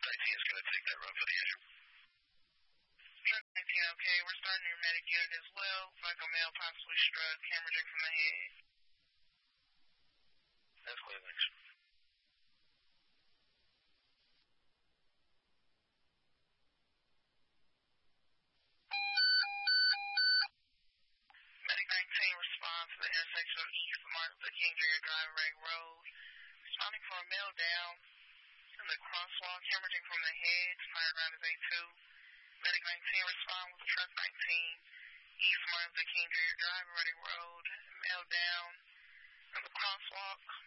19 is going to take that run for the issue. Truck 19, okay, we're starting your medic unit as well. Looks like a male possibly struck, hemorrhaging from the head. That's clear, thanks. Medic 19 responds to the intersection of East Martin Luther King Jr. Driveway Road. Responding for a male down in the crosswalk, hemorrhaging from the head. Fire round is A2. Medic 19 respond with truck 19. East Martin Luther King Jr. Driveway Road. Male down in the crosswalk.